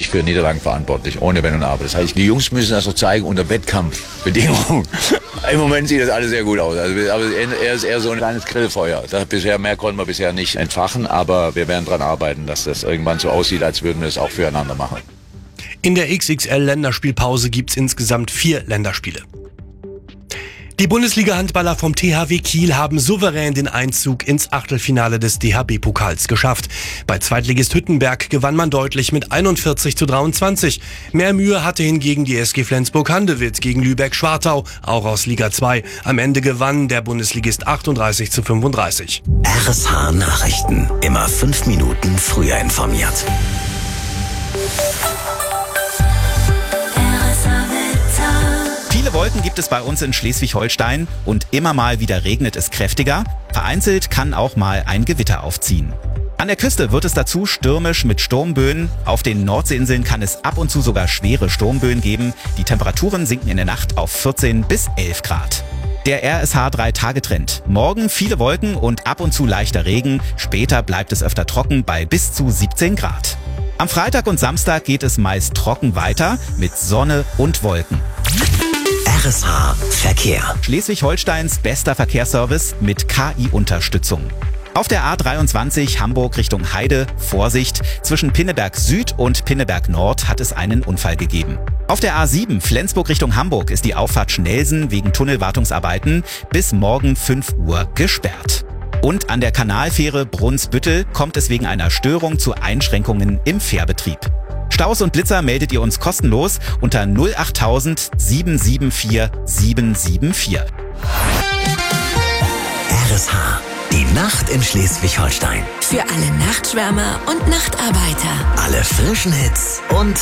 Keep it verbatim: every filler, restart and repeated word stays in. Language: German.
nicht für Niederlagen verantwortlich, ohne Wenn und Aber. Das heißt, die Jungs müssen das noch zeigen unter Wettkampfbedingungen. Im Moment sieht das alles sehr gut aus. Also, aber er ist eher so ein kleines Grillfeuer. Das bisher, mehr konnten wir bisher nicht entfachen, aber wir werden daran arbeiten, dass das irgendwann so aussieht, als würden wir es auch füreinander machen. In der X X L-Länderspielpause gibt's insgesamt vier Länderspiele. Die Bundesliga-Handballer vom T H W Kiel haben souverän den Einzug ins Achtelfinale des D H B-Pokals geschafft. Bei Zweitligist Hüttenberg gewann man deutlich mit einundvierzig zu dreiundzwanzig. Mehr Mühe hatte hingegen die S G Flensburg-Handewitt gegen Lübeck-Schwartau, auch aus Liga zwei. Am Ende gewann der Bundesligist achtunddreißig zu fünfunddreißig. R S H Nachrichten. Immer fünf Minuten früher informiert. Viele Wolken gibt es bei uns in Schleswig-Holstein und immer mal wieder regnet es kräftiger. Vereinzelt kann auch mal ein Gewitter aufziehen. An der Küste wird es dazu stürmisch mit Sturmböen. Auf den Nordseeinseln kann es ab und zu sogar schwere Sturmböen geben. Die Temperaturen sinken in der Nacht auf vierzehn bis elf Grad. Der R S H drei Tage Trend. Morgen viele Wolken und ab und zu leichter Regen. Später bleibt es öfter trocken bei bis zu siebzehn Grad. Am Freitag und Samstag geht es meist trocken weiter mit Sonne und Wolken. R S H Verkehr. Schleswig-Holsteins bester Verkehrsservice mit K I-Unterstützung. Auf der A dreiundzwanzig Hamburg Richtung Heide, Vorsicht, zwischen Pinneberg Süd und Pinneberg Nord hat es einen Unfall gegeben. Auf der A sieben Flensburg Richtung Hamburg ist die Auffahrt Schnelsen wegen Tunnelwartungsarbeiten bis morgen fünf Uhr gesperrt. Und an der Kanalfähre Brunsbüttel kommt es wegen einer Störung zu Einschränkungen im Fährbetrieb. Staus und Blitzer meldet ihr uns kostenlos unter null achttausend sieben sieben vier sieben sieben vier. R S H. Die Nacht in Schleswig-Holstein. Für alle Nachtschwärmer und Nachtarbeiter. Alle frischen Hits und